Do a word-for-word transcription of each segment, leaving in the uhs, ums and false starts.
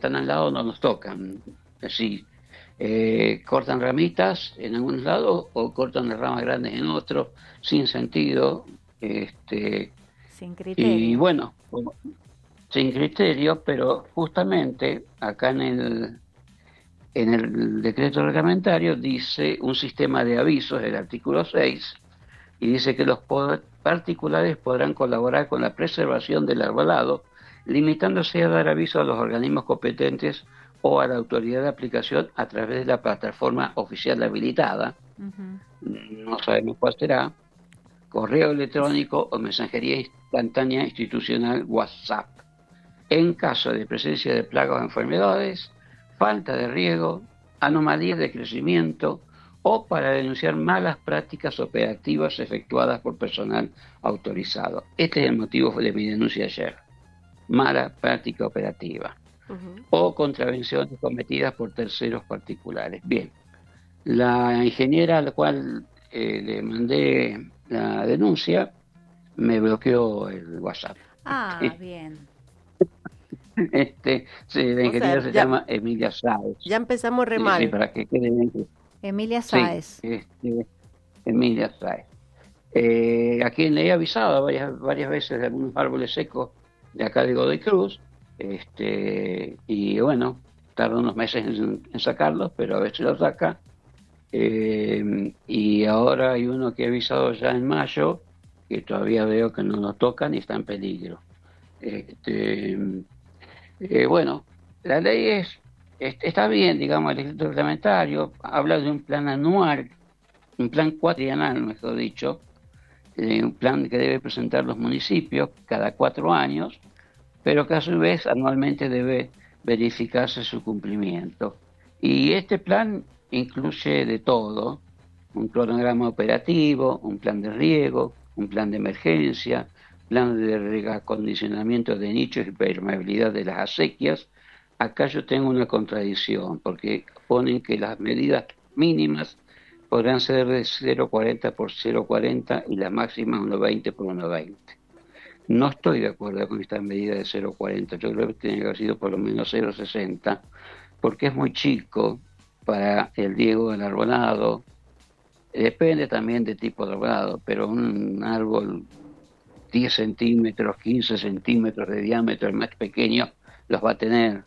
están al lado no los tocan. Así, eh, cortan ramitas en algunos lados o cortan las ramas grandes en otros, sin sentido. Este, Sin y criterio. bueno, como- sin criterio, pero justamente acá en el, en el decreto reglamentario dice un sistema de avisos, el artículo seis y dice que los po- particulares podrán colaborar con la preservación del arbolado, limitándose a dar aviso a los organismos competentes o a la autoridad de aplicación a través de la plataforma oficial habilitada, Ujú. no sabemos cuál será, correo electrónico o mensajería instantánea institucional WhatsApp. En caso de presencia de plagas o enfermedades, falta de riego, anomalías de crecimiento o para denunciar malas prácticas operativas efectuadas por personal autorizado. Este es el motivo de mi denuncia ayer. Mala práctica operativa Ujú. o contravenciones cometidas por terceros particulares. Bien, la ingeniera a la cual eh, le mandé la denuncia me bloqueó el WhatsApp. Ah, bien. Este, sí, la O ingeniera sea, se ya, llama Emilia Sáez. ya empezamos re Sí, sí, mal. para que quede bien. Emilia Sí, Sáez. este, Emilia Sáez. Eh, a quien le he avisado varias, varias veces de algunos árboles secos de acá de Godoy Cruz, este, y bueno, tarda unos meses en, en sacarlos, pero a veces los saca. Eh, y ahora hay uno que he avisado ya en mayo, que todavía veo que no lo tocan y está en peligro. Este, Eh, bueno, la ley es, es- está bien, digamos, el decreto reglamentario habla de un plan anual, un plan cuatrienal, mejor dicho, eh, un plan que debe presentar los municipios cada cuatro años, pero que a su vez anualmente debe verificarse su cumplimiento. Y este plan incluye de todo, un cronograma operativo, un plan de riego, un plan de emergencia, plan de reacondicionamiento de nichos y permeabilidad de las acequias. Acá yo tengo una contradicción, porque ponen que las medidas mínimas podrán ser de cero coma cuarenta por cero coma cuarenta y las máximas uno coma veinte por uno coma veinte. No estoy de acuerdo con esta medida de cero coma cuarenta, yo creo que tiene que haber sido por lo menos cero coma sesenta, porque es muy chico para el riego del arbolado. Depende también de tipo de arbolado, pero un árbol diez centímetros, quince centímetros de diámetro, el más pequeño, los va a tener.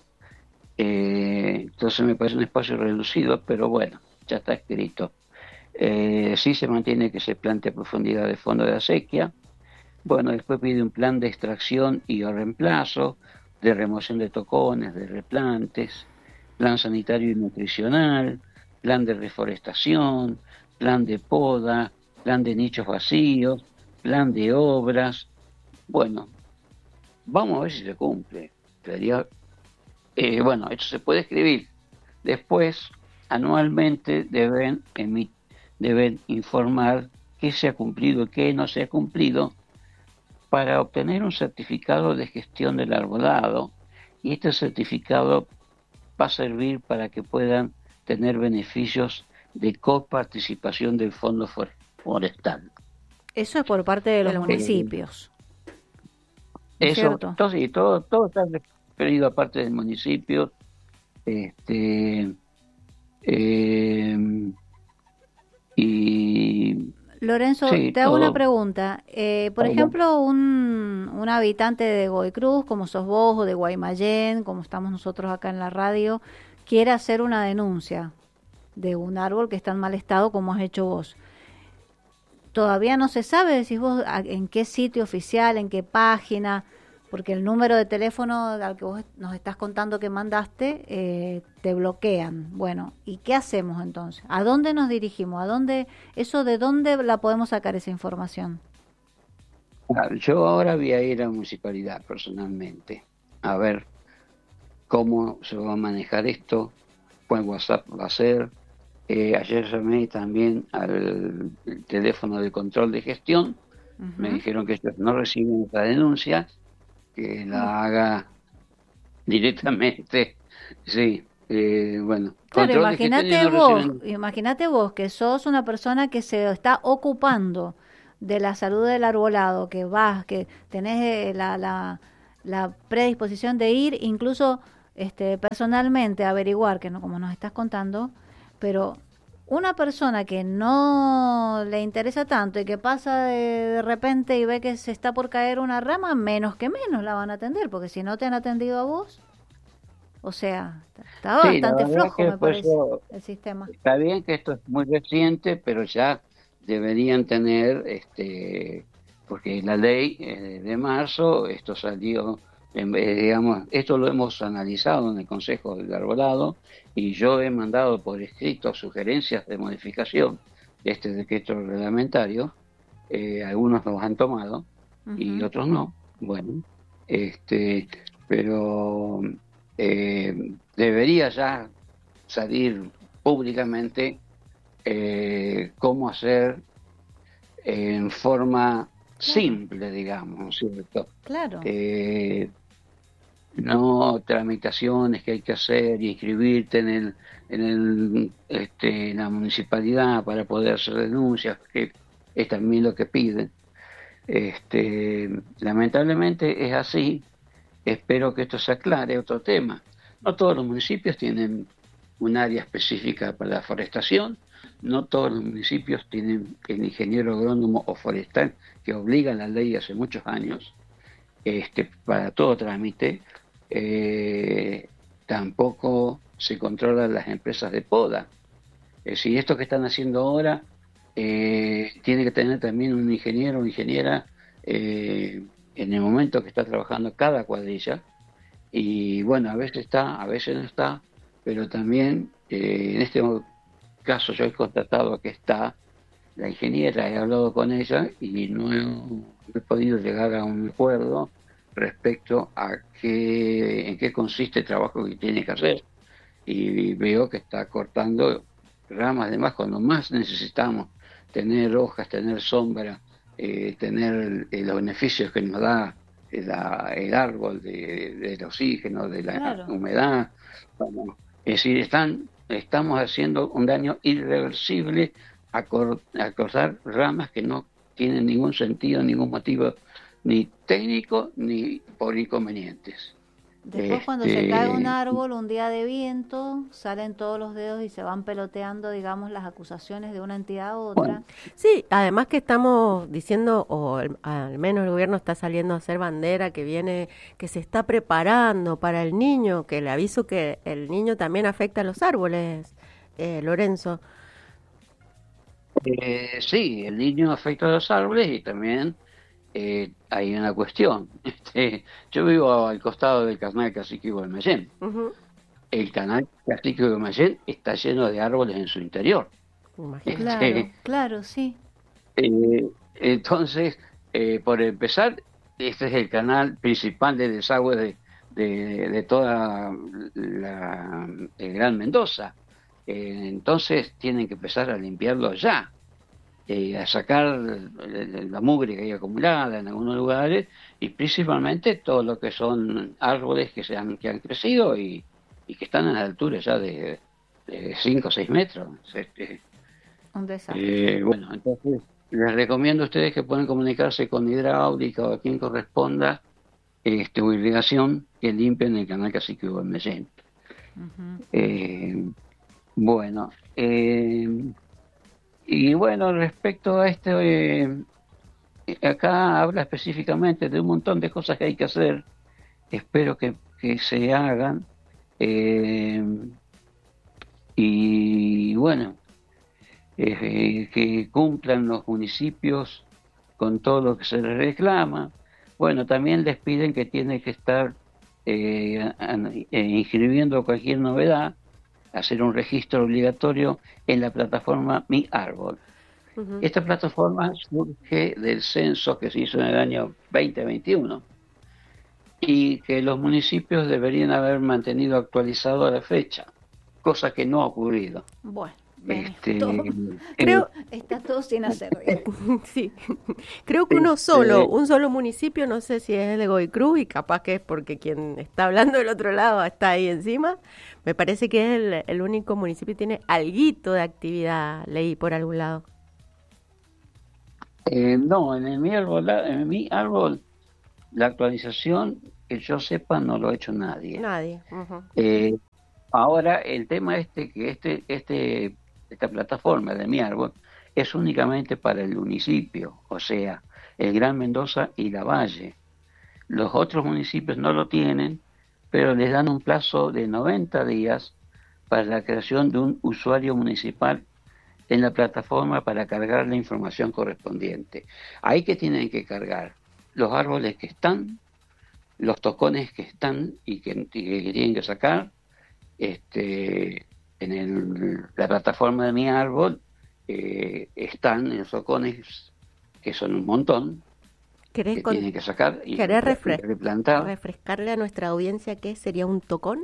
Eh, entonces me parece un espacio reducido, pero bueno, ya está escrito. Eh, sí se mantiene que se plante profundidad de fondo de acequia. Bueno, después pide un plan de extracción y o reemplazo, de remoción de tocones, de replantes, plan sanitario y nutricional, plan de reforestación, plan de poda, plan de nichos vacíos, plan de obras. Bueno, vamos a ver si se cumple. Sería, eh, bueno, esto se puede escribir. Después, anualmente deben, emi- deben informar qué se ha cumplido y qué no se ha cumplido para obtener un certificado de gestión del arbolado, y este certificado va a servir para que puedan tener beneficios de coparticipación del Fondo Forestal. Eso es por parte de De los los Eh, municipios. municipios, ¿no es eso, cierto? todo, sí, todo, todo está referido a parte del municipio. Este, eh, y Lorenzo, sí, te hago una todo. pregunta. Eh, por Paula. ejemplo, un, un habitante de Godoy Cruz, como sos vos, o de Guaymallén, como estamos nosotros acá en la radio, quiere hacer una denuncia de un árbol que está en mal estado, como has hecho vos. Todavía no se sabe, decís vos, a- en qué sitio oficial, en qué página, porque el número de teléfono al que vos nos estás contando que mandaste, eh, te bloquean. Bueno, ¿y qué hacemos entonces? ¿A dónde nos dirigimos? ¿A dónde, eso de dónde la podemos sacar esa información? Ah, yo ahora voy a ir a la municipalidad personalmente a ver cómo se va a manejar esto, cuál WhatsApp va a ser. Eh, ayer llamé también al teléfono de control de gestión, me Ujú. dijeron que ellos no reciben esta denuncia, que Bu- la haga directamente. Sí, eh, bueno, Claro, control de gestión y imagínate no vos, reciben. imagínate vos que sos una persona que se está ocupando de la salud del arbolado, que vas, que tenés eh, la, la, la predisposición de ir, incluso este, personalmente averiguar, que no como nos estás contando, pero una persona que no le interesa tanto y que pasa de, de repente y ve que se está por caer una rama, menos que menos la van a atender, porque si no te han atendido a vos, o sea, está Sí, la bastante verdad flojo, que me por parece, eso el sistema. está bien que esto es muy reciente, pero ya deberían tener, este, porque la ley eh, de marzo, esto salió, en vez, digamos, esto lo hemos analizado en el Consejo del Arbolado y yo he mandado por escrito sugerencias de modificación de este decreto reglamentario. Eh, algunos los han tomado y Ujú. otros no. Bueno, este, pero eh, debería ya salir públicamente eh, cómo hacer en forma Claro, simple, digamos, ¿no es cierto? claro, Eh, no tramitaciones que hay que hacer y inscribirte en el, en el, este, en la municipalidad para poder hacer denuncias, que es también lo que piden. Este, lamentablemente es así. Espero que esto se aclare. Otro tema. No todos los municipios tienen un área específica para la forestación. No todos los municipios tienen el ingeniero agrónomo o forestal que obliga la ley hace muchos años, este, para todo trámite. Eh, tampoco se controlan las empresas de poda. Es decir, esto que están haciendo ahora eh, tiene que tener también un ingeniero o ingeniera eh, en el momento que está trabajando cada cuadrilla. Y bueno, a veces está, a veces no está, pero también eh, en este caso yo he constatado que está la ingeniera, he hablado con ella y no he, no he podido llegar a un acuerdo respecto a qué, en qué consiste el trabajo que tiene que hacer. Y veo que está cortando ramas, además, cuando más necesitamos tener hojas, tener sombra, eh, tener eh, los beneficios que nos da la- el árbol de- del oxígeno, de la claro. humedad. Bueno, es decir, están, estamos haciendo un daño irreversible a, cor- a cortar ramas que no tienen ningún sentido, ningún motivo, ni técnico ni por inconvenientes. Después cuando se cae un Este, árbol, un día de viento, salen todos los dedos y se van peloteando, digamos, las acusaciones de una entidad u bueno, otra. Sí, además que estamos diciendo, o el- al menos el gobierno está saliendo a hacer bandera, que viene, que se está preparando para el niño, que le aviso que el niño también afecta a los árboles, eh, Lorenzo. Eh, sí, el niño afecta a los árboles y también eh, hay una cuestión. Este, yo vivo al costado del canal Cacique Guaymallén. Ujú, El canal Cacique Guaymallén está lleno de árboles en su interior. imagínate. Claro, Este, claro, sí. eh, entonces, eh, por empezar, este es el canal principal de desagüe de, de, de toda la, el Gran Mendoza. Eh, entonces tienen que empezar a limpiarlo ya. Eh, a sacar la mugre que hay acumulada en algunos lugares y principalmente todo lo que son árboles que se han, que han crecido y, y que están a la altura ya de cinco o seis metros. Este, Un desastre. eh, bueno, entonces les recomiendo a ustedes que puedan comunicarse con hidráulica o a quien corresponda, este, o irrigación, que limpien el canal Cacique Guaymallén. Ujú. Eh, bueno, eh, y bueno, respecto a este, eh, acá habla específicamente de un montón de cosas que hay que hacer. Espero que, que se hagan. eh, y bueno, eh, que cumplan los municipios con todo lo que se les reclama. Bueno, también les piden que tienen que estar eh, an- eh, inscribiendo cualquier novedad, hacer un registro obligatorio en la plataforma Mi Árbol. Ujú. Esta plataforma surge del censo que se hizo en el año veinte veintiuno y que los municipios deberían haber mantenido actualizado a la fecha, cosa que no ha ocurrido. Bueno, vení, todo, Este, eh, Creo, está todo sin hacer, digamos. sí, creo que uno solo, este, un solo municipio, no sé si es el de Godoy Cruz y capaz que es porque quien está hablando del otro lado está ahí encima. Me parece que es el, el único municipio que tiene alguito de actividad, leí por algún lado. eh, no, en el mi árbol, la- en mi árbol la actualización que yo sepa no lo ha hecho nadie. Nadie. Uh-huh. Eh, ahora, el tema este, que este, este, esta plataforma de Mi Árbol es únicamente para el municipio, o sea, el Gran Mendoza y La Valle. Los otros municipios no lo tienen, pero les dan un plazo de noventa días para la creación de un usuario municipal en la plataforma para cargar la información correspondiente. Ahí que tienen que cargar los árboles que están, los tocones que están y que, y que tienen que sacar. Este, en el, la plataforma de Mi Árbol eh, están los tocones, que son un montón, ¿Querés que con... tienen que sacar y refre... replantar. refrescarle a nuestra audiencia qué sería un tocón?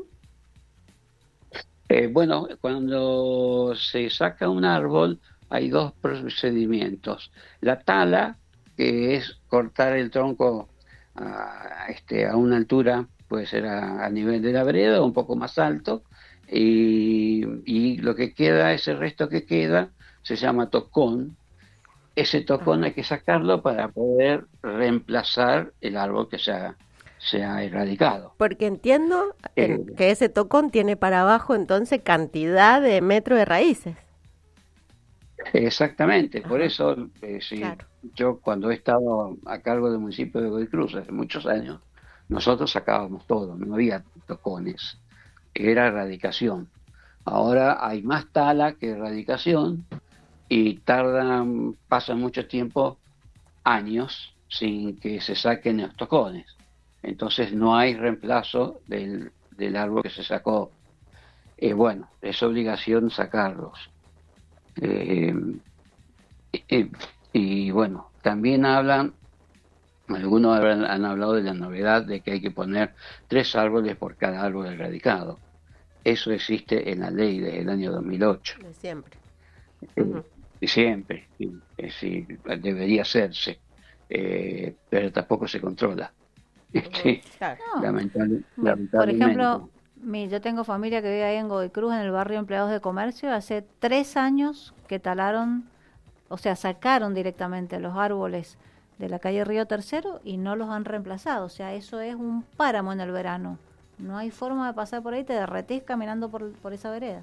Eh, bueno, cuando se saca un árbol hay dos procedimientos. La tala, que es cortar el tronco a, este, a una altura, puede ser a, a nivel de la vereda o un poco más alto, y, y lo que queda, ese resto que queda, se llama tocón. Ese tocón hay que sacarlo para poder reemplazar el árbol que se ha, se ha erradicado. Porque entiendo eh, que ese tocón tiene para abajo entonces cantidad de metros de raíces. Exactamente, Ajá. Por eso eh, sí, claro. Yo cuando he estado a cargo del municipio de Godoy Cruz hace muchos años, nosotros sacábamos todo, no había tocones, era erradicación. Ahora hay más tala que erradicación y tardan, pasan mucho tiempo, años, sin que se saquen los tocones. Entonces no hay reemplazo del, del árbol que se sacó. Eh, bueno, es obligación sacarlos. Eh, eh, y bueno, también hablan, algunos han, han hablado de la novedad de que hay que poner tres árboles por cada árbol erradicado. Eso existe en la ley desde el año dos mil ocho. De siempre. Eh, uh-huh. Siempre, sí, sí, debería hacerse, eh, pero tampoco se controla. Este, claro. lamentable, no. lamentablemente. Por ejemplo, mi, yo tengo familia que vive ahí en Godoy Cruz, en el barrio Empleados de Comercio. Hace tres años que talaron, o sea, sacaron directamente los árboles de la calle Río Tercero y no los han reemplazado. O sea, eso es un páramo en el verano. No hay forma de pasar por ahí, te derretís caminando por, por esa vereda.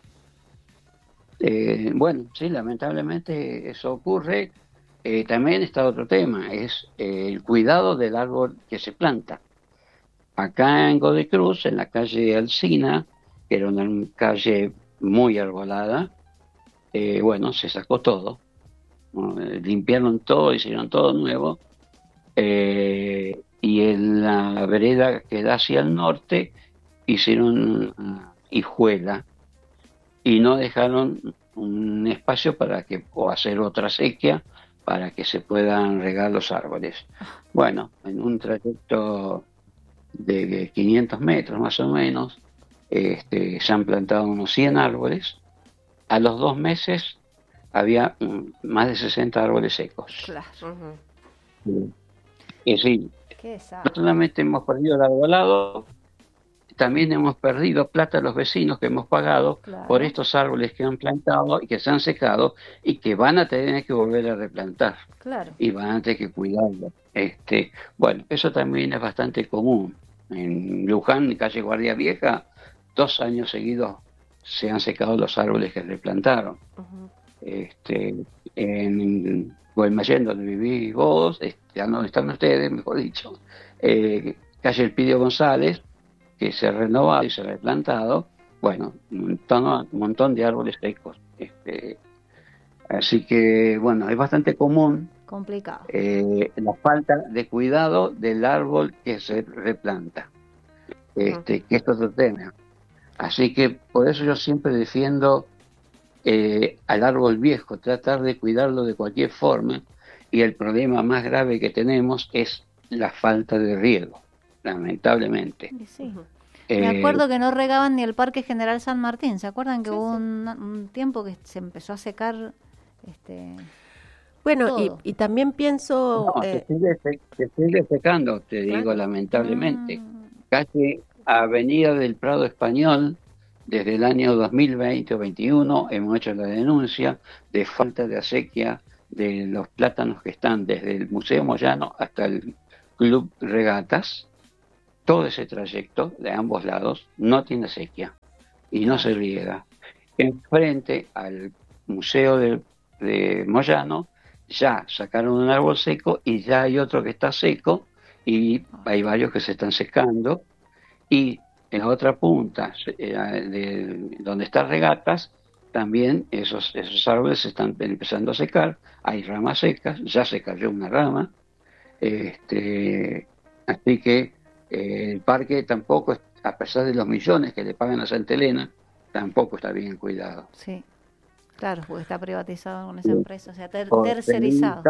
Eh, bueno, sí, lamentablemente eso ocurre. Eh, también está otro tema, es eh, el cuidado del árbol que se planta. Acá en Godoy Cruz, en la calle Alsina, que era una calle muy arbolada, eh, bueno, se sacó todo, ¿no? Eh, limpiaron todo, hicieron todo nuevo, eh, y en la vereda que da hacia el norte hicieron uh, hijuela, y no dejaron un espacio para que, o hacer otra sequía, para que se puedan regar los árboles. Bueno, en un trayecto de quinientos metros más o menos, este, se han plantado unos cien árboles. A los dos meses había um, más de sesenta árboles secos. Claro. Uh-huh. Y sí, Qué no solamente hemos perdido el arbolado, también hemos perdido plata a los vecinos que hemos pagado claro. por estos árboles que han plantado y que se han secado y que van a tener que volver a replantar. Claro. Y van a tener que cuidarlo. Este, bueno, eso también es bastante común. En Luján, en calle Guardia Vieja, dos años seguidos se han secado los árboles que replantaron. Uh-huh. Este, en Guaymallén, donde vivís vos, este, donde están ustedes, mejor dicho, eh, calle Elpidio González, que se ha renovado y se ha replantado, bueno, un montón, un montón de árboles secos. Este, así que, bueno, es bastante común complicado eh, la falta de cuidado del árbol que se replanta, este, uh-huh. que esto es otro tema. Así que por eso yo siempre defiendo eh, al árbol viejo, tratar de cuidarlo de cualquier forma, y el problema más grave que tenemos es la falta de riego. Lamentablemente. Sí. Eh, Me acuerdo que no regaban ni el Parque General San Martín. ¿Se acuerdan que sí, hubo sí. Un, un tiempo que se empezó a secar? Este, bueno, y, y también pienso... No, eh, se, sigue, se sigue secando, te claro. digo, lamentablemente. Mm. Casi Avenida del Prado Español, desde el año dos mil veinte o veintiuno, hemos hecho la denuncia de falta de acequia de los plátanos que están desde el Museo Moyano hasta el Club Regatas. todo ese trayecto de ambos lados no tiene sequía y no se riega. Enfrente al Museo de, de Moyano ya sacaron un árbol seco y ya hay otro que está seco y hay varios que se están secando, y en la otra punta eh, de, donde están regatas también esos, esos árboles se están empezando a secar, hay ramas secas, ya se cayó una rama, este, así que eh, el parque tampoco, a pesar de los millones que le pagan a Santa Elena, tampoco está bien cuidado. Sí, claro, porque está privatizado con esa empresa, o sea, ter tercerizado.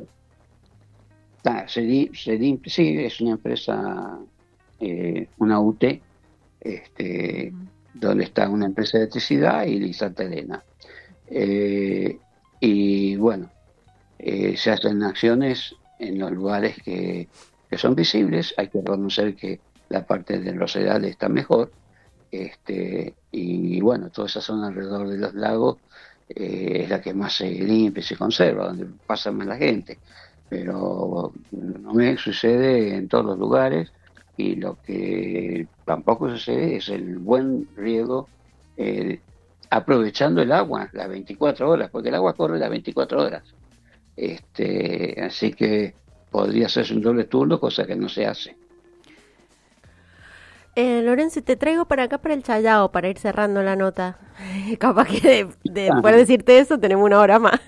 Sedim, Sedim, sí, es una empresa, eh, una U T, este, uh-huh. donde está una empresa de electricidad y Santa Elena. Eh, y bueno, eh, se hacen acciones en los lugares que, que son visibles. Hay que reconocer que la parte de los Rosedales está mejor. Este, y bueno, toda esa zona alrededor de los lagos eh, es la que más se limpia y se conserva, donde pasa más la gente. Pero no me sucede en todos los lugares, y lo que tampoco sucede es el buen riego, eh, aprovechando el agua las veinticuatro horas, porque el agua corre las veinticuatro horas. Este, así que podría hacerse un doble turno, cosa que no se hace. Eh, Lorenzo, te traigo para acá, para el Chayao, para ir cerrando la nota. Capaz que de, de, Ah. después de decirte eso tenemos una hora más.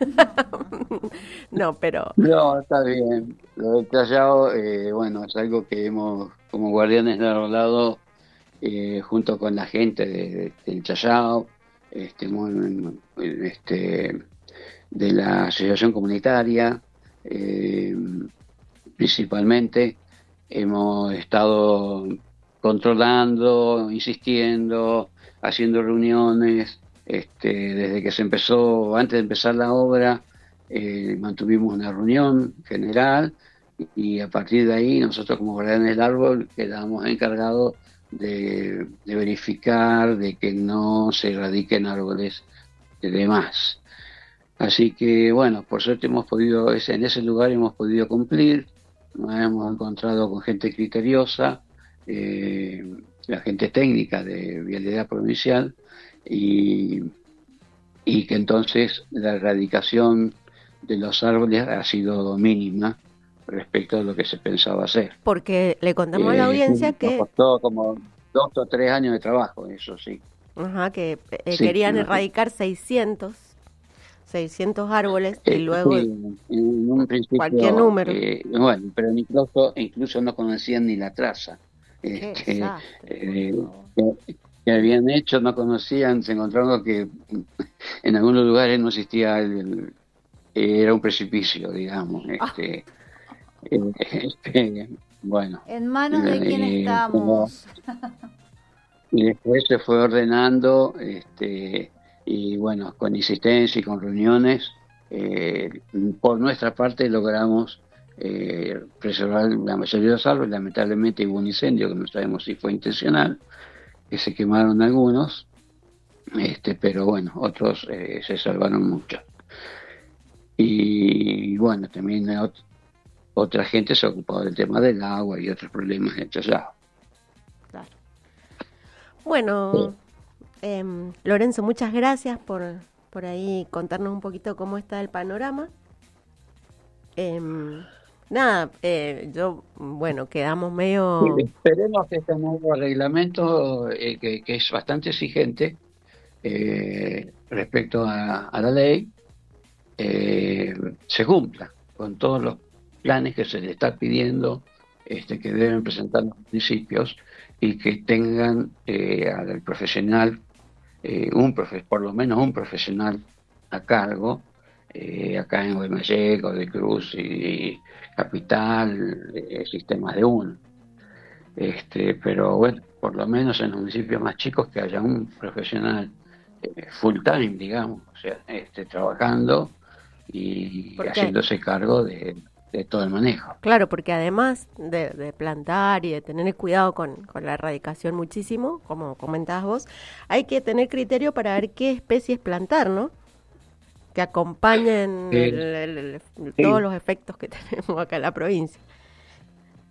No, pero... No, está bien. Lo del Chayao, eh, bueno, es algo que hemos, como Guardianes del Arbolado, eh, junto con la gente de, de, del Chayao, este, muy, este, de la asociación comunitaria, eh, principalmente, hemos estado controlando, insistiendo, haciendo reuniones, este, desde que se empezó, antes de empezar la obra, eh, mantuvimos una reunión general, y a partir de ahí nosotros como Guardianes del Árbol quedamos encargados de, de verificar de que no se erradiquen árboles de más. Así que bueno, por suerte hemos podido, en ese lugar hemos podido cumplir, nos hemos encontrado con gente criteriosa, Eh, la gente técnica de Vialidad Provincial, y, y que entonces la erradicación de los árboles ha sido mínima respecto a lo que se pensaba hacer. Porque le contamos eh, a la audiencia nos que... costó como dos o tres años de trabajo, eso sí. Ajá, que eh, sí, querían no, erradicar seiscientos árboles eh, y luego sí, en un principio, cualquier número. Eh, bueno, pero incluso, incluso no conocían ni la traza. Este, eh, que, que habían hecho, no conocían, se encontraron que en algunos lugares no existía, el, el, era un precipicio, digamos. Este, ah. eh, este, bueno. ¿En manos de eh, quién estamos? Como, y después se fue ordenando, este, y bueno, con insistencia y con reuniones, eh, por nuestra parte logramos Eh, preservar la mayoría de los árboles. Lamentablemente hubo un incendio que no sabemos si fue intencional, que se quemaron algunos, este, pero bueno, otros eh, se salvaron mucho. Y bueno, también ot otra gente se ocupó del tema del agua y otros problemas de Chayao. Claro. Bueno, sí. eh, Lorenzo, muchas gracias por, por ahí contarnos un poquito cómo está el panorama. Eh, Nada, eh, yo, bueno, quedamos medio... Sí, esperemos que este nuevo reglamento, eh, que, que es bastante exigente eh, respecto a, a la ley, eh, se cumpla con todos los planes que se le está pidiendo, este, que deben presentar los municipios, y que tengan eh, al profesional, eh, un profe por lo menos un profesional a cargo, Eh, acá en Guaymallén, Godoy Cruz y Capital, eh, sistemas de uno. Este, pero bueno, por lo menos en los municipios más chicos que haya un profesional eh, full time, digamos, o sea, este, trabajando y haciéndose cargo de, de todo el manejo. Claro, porque además de, de plantar y de tener cuidado con, con la erradicación muchísimo, como comentabas vos, hay que tener criterio para ver qué especies plantar, ¿no? Que acompañen Sí. el, el, el, sí. todos los efectos que tenemos acá en la provincia.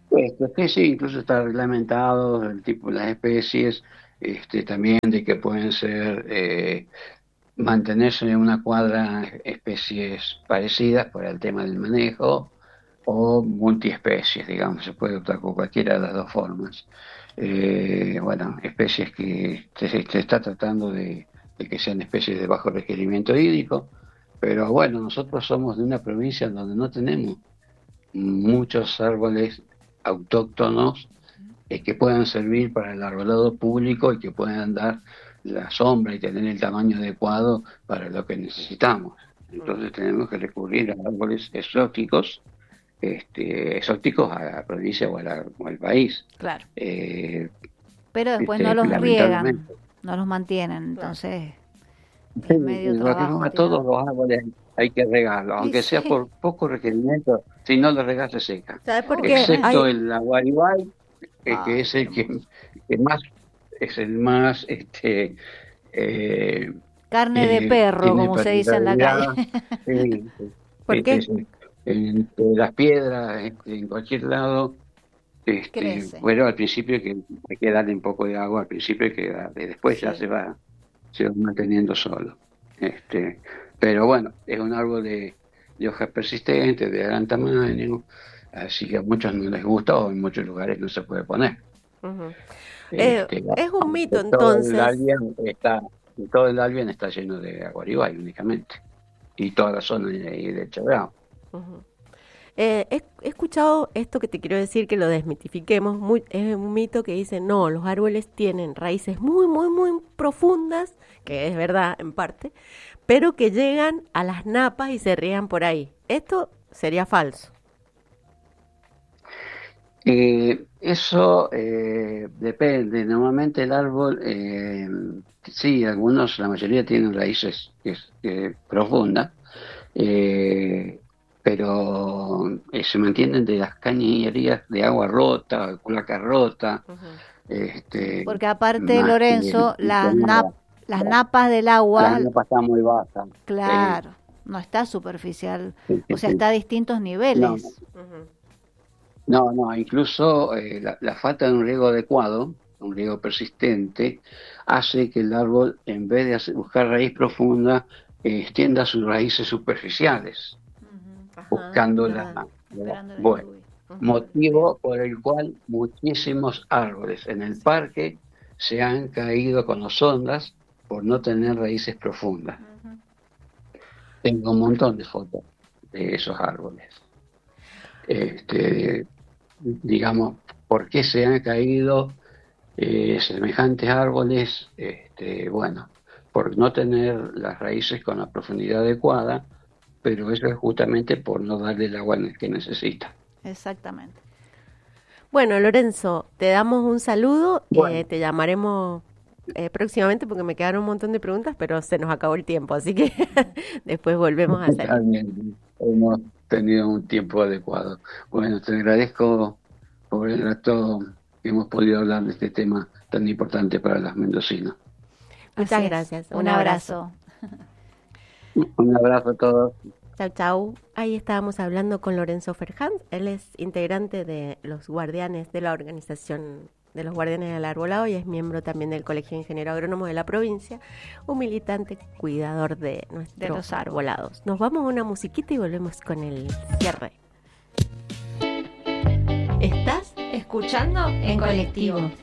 Esto, sí, sí, incluso está reglamentado el tipo, las especies, este, también de que pueden ser, eh, mantenerse en una cuadra especies parecidas por el tema del manejo, o multiespecies, digamos, se puede optar por cualquiera de las dos formas. Eh, bueno, especies que se, se está tratando de, de que sean especies de bajo requerimiento hídrico, pero bueno, nosotros somos de una provincia donde no tenemos muchos árboles autóctonos, eh, que puedan servir para el arbolado público y que puedan dar la sombra y tener el tamaño adecuado para lo que necesitamos. Entonces tenemos que recurrir a árboles exóticos, este, exóticos a la provincia o, a la- o al país. Claro. Eh, Pero después no este, los riegan, lamentablemente. no los mantienen, entonces Sí, es medio de cualquier trabajo forma, tirado. todos los árboles hay que regarlos, Y aunque sea sí, por poco requerimiento, si no lo regas se seca. ¿Sabes por qué? Excepto obviamente. Hay, el aguaribay, eh, que Ay, es qué el que, hermoso. que más, es el más, este, eh, Carne de eh, perro, tiene como se dice en la calle. permeabilidad, sí, ¿Por este, qué? es, entre las piedras, este, en cualquier lado, este, Crece. bueno, al principio que hay que darle un poco de agua, al principio hay que darle, después ya Sí. se va, se va manteniendo solo. Este, pero bueno, es un árbol de, de hojas persistentes, de gran tamaño, así que a muchos no les gusta o en muchos lugares no se puede poner. Ujú. Eh, Este, es un aunque mito todo el entonces. Albion está, todo el Albion está lleno de aguaribay únicamente, y toda la zona de, ahí de Chabrao. Ujú. Eh, he, he escuchado esto que te quiero decir, que lo desmitifiquemos. Muy, es un mito que dice, no, los árboles tienen raíces muy, muy, muy profundas, que es verdad en parte, pero que llegan a las napas y se riegan por ahí. Esto sería falso. Eh, eso eh, depende. Normalmente el árbol, eh, sí, algunos, la mayoría tienen raíces que, que profundas, eh, pero eh, se mantienen de las cañerías de agua rota, cloaca rota, Ujú. este, Porque aparte, más que, Lorenzo, que las nada. nap, las napas del La agua, napa está muy baja. Sí, claro, no está superficial, sí, o sí, sea, sí. está a distintos No, niveles. Ujú. no, no, incluso eh, la, la falta de un riego adecuado, un riego persistente, hace que el árbol, en vez de hacer- buscar raíz profunda, eh, extienda sus raíces superficiales, Ujú. Ajá, buscando la, claro. la- Esperando la bueno, lluvia. Ujú. Bien. motivo por el cual muchísimos árboles en el parque se han caído con las ondas por no tener raíces profundas. Ujú. Tengo un montón de fotos de esos árboles. Este, digamos, ¿por qué se han caído eh, semejantes árboles? Este, bueno, por no tener las raíces con la profundidad adecuada, pero eso es justamente por no darle el agua que necesita. Exactamente. Bueno, Lorenzo, te damos un saludo, eh, Bueno, te llamaremos eh, próximamente porque me quedaron un montón de preguntas, pero se nos acabó el tiempo, así que después volvemos a hacer. está bien, hemos tenido un tiempo adecuado. Bueno, te agradezco por el rato que hemos podido hablar de este tema tan importante para las mendocinas. Muchas Así es. gracias, Un un abrazo. abrazo. Un abrazo a todos. Chau, chau. Ahí estábamos hablando con Lorenzo Ferján. Él es integrante de los guardianes de la organización de los guardianes del arbolado y es miembro también del Colegio de Ingenieros Agrónomos de la provincia, un militante cuidador de nuestros De los árboles. arbolados. Nos vamos a una musiquita y volvemos con el cierre. ¿Estás escuchando en colectivo?